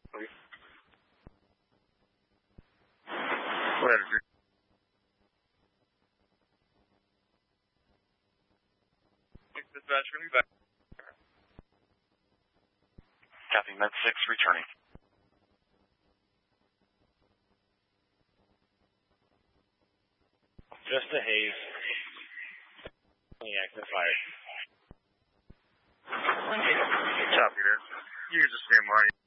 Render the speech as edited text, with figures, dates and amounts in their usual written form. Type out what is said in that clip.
Later. Dispatch, going to be back. Copy, Med 6 returning. Just a haze. Active fire. Copy there. You can just stand by.